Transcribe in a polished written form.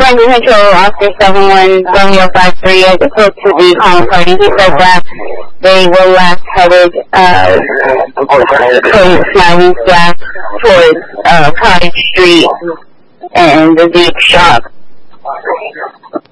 Tango Control, Oscar 71, Romeo 53, as opposed to the home party. He said that they were last headed towards Smiling Splash, towards Cottage Street and the Duke Shop.